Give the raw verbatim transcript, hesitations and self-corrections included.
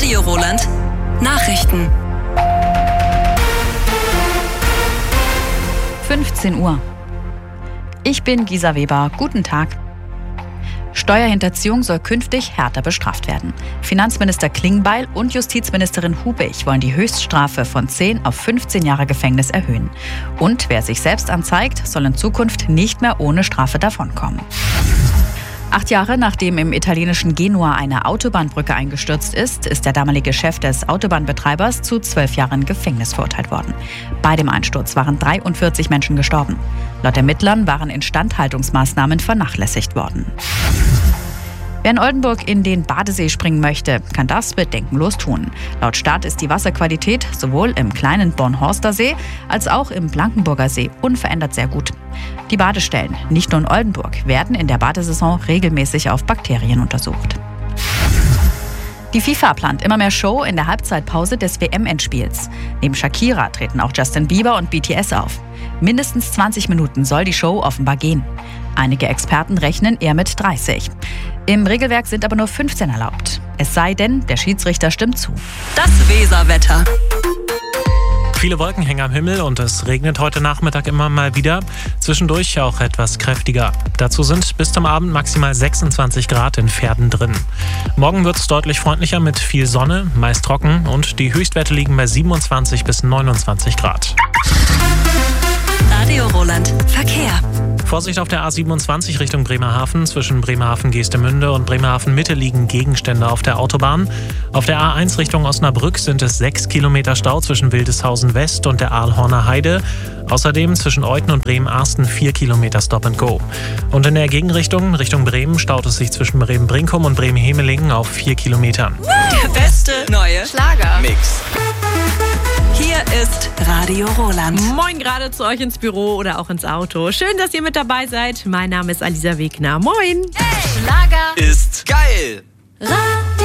Radio Roland. Nachrichten. fünfzehn Uhr. Ich bin Gisa Weber. Guten Tag. Steuerhinterziehung soll künftig härter bestraft werden. Finanzminister Klingbeil und Justizministerin Hubig wollen die Höchststrafe von zehn auf fünfzehn Jahre Gefängnis erhöhen. Und wer sich selbst anzeigt, soll in Zukunft nicht mehr ohne Strafe davonkommen. Acht Jahre nachdem im italienischen Genua eine Autobahnbrücke eingestürzt ist, ist der damalige Chef des Autobahnbetreibers zu zwölf Jahren Gefängnis verurteilt worden. Bei dem Einsturz waren dreiundvierzig Menschen gestorben. Laut Ermittlern waren Instandhaltungsmaßnahmen vernachlässigt worden. Wer in Oldenburg in den Badesee springen möchte, kann das bedenkenlos tun. Laut Stadt ist die Wasserqualität sowohl im kleinen Bornhorster See als auch im Blankenburger See unverändert sehr gut. Die Badestellen, nicht nur in Oldenburg, werden in der Badesaison regelmäßig auf Bakterien untersucht. Die FIFA plant immer mehr Show in der Halbzeitpause des W M-Endspiels. Neben Shakira treten auch Justin Bieber und B T S auf. Mindestens zwanzig Minuten soll die Show offenbar gehen. Einige Experten rechnen eher mit dreißig. Im Regelwerk sind aber nur fünfzehn erlaubt. Es sei denn, der Schiedsrichter stimmt zu. Das Weserwetter. Viele Wolkenhänge am Himmel und es regnet heute Nachmittag immer mal wieder. Zwischendurch auch etwas kräftiger. Dazu sind bis zum Abend maximal sechsundzwanzig Grad in Verden drin. Morgen wird es deutlich freundlicher mit viel Sonne, meist trocken und die Höchstwerte liegen bei siebenundzwanzig bis neunundzwanzig Grad. Radio Roland. Verkehr. Vorsicht auf der A siebenundzwanzig Richtung Bremerhaven. Zwischen Bremerhaven-Geestemünde und Bremerhaven-Mitte liegen Gegenstände auf der Autobahn. Auf der A eins Richtung Osnabrück sind es sechs Kilometer Stau zwischen Wildeshausen West und der Aalhorner Heide. Außerdem zwischen Euthen und Bremen-Arsten vier Kilometer Stop and Go. Und in der Gegenrichtung, Richtung Bremen, staut es sich zwischen Bremen-Brinkum und Bremen-Hemelingen auf vier Kilometern. Der beste neue Schlager. Mix. Hier ist Radio Roland. Moin gerade zu euch ins Büro oder auch ins Auto. Schön, dass ihr mit dabei seid. Mein Name ist Alisa Wegner. Moin. Hey. Schlager ist geil. Radio